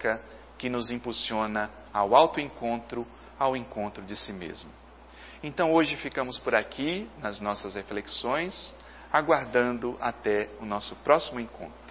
básica que nos impulsiona ao autoencontro, ao encontro de si mesmo. Então hoje ficamos por aqui nas nossas reflexões, aguardando até o nosso próximo encontro.